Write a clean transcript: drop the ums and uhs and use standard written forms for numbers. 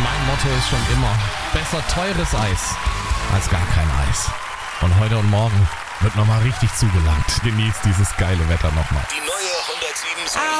Mein Motto ist schon immer, besser teures Eis als gar kein Eis. Und heute und morgen wird nochmal richtig zugelangt. Genießt dieses geile Wetter nochmal. Die neue 107.